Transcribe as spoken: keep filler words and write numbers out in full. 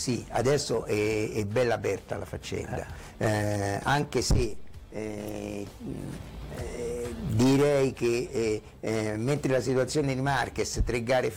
sì, adesso è, è bella aperta la faccenda, eh, anche se eh, eh, direi che eh, eh, mentre la situazione di Marquez, tre gare